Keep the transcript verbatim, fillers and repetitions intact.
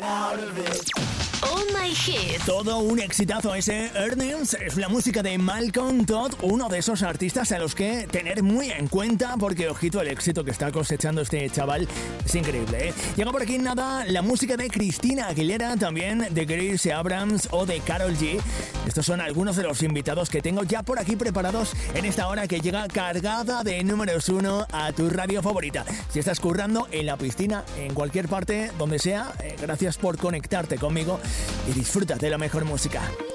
All My Hits. Todo un exitazo ese Earnings. Es la música de Malcolm Todd, uno de esos artistas a los que tener muy en cuenta, porque ojito el éxito que está cosechando este chaval. Es increíble, ¿eh? Llega por aquí nada la música de Christina Aguilera, también de Grace Abrams o de Karol G. Estos son algunos de los invitados que tengo ya por aquí preparados en esta hora que llega cargada de números uno a tu radio favorita. Si estás currando en la piscina, en cualquier parte, donde sea, eh, gracias por conectarte conmigo y disfruta de la mejor música.